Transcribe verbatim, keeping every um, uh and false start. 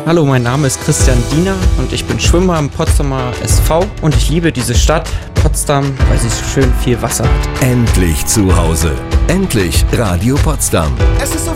Hallo, mein Name ist Christian Diener und ich bin Schwimmer im Potsdamer S V und ich liebe diese Stadt Potsdam, weil sie so schön viel Wasser hat. Endlich zu Hause. Endlich Radio Potsdam. Es ist so